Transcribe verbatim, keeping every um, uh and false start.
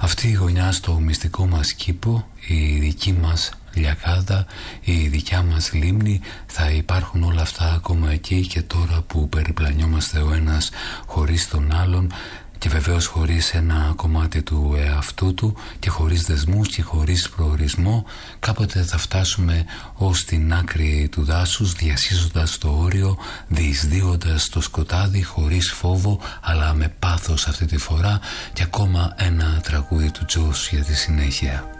Αυτή η γωνιά στο μυστικό μας κήπο, η δική μας λιακάδα, η δικιά μας λίμνη, θα υπάρχουν όλα αυτά ακόμα εκεί και τώρα που περιπλανιόμαστε ο ένας χωρίς τον άλλον και βεβαίως χωρίς ένα κομμάτι του εαυτού του και χωρίς δεσμούς και χωρίς προορισμό. Κάποτε θα φτάσουμε ως την άκρη του δάσους, διασχίζοντας το όριο, διεισδύοντας το σκοτάδι χωρίς φόβο αλλά με πάθος αυτή τη φορά, και ακόμα ένα τραγούδι του Τζος για τη συνέχεια.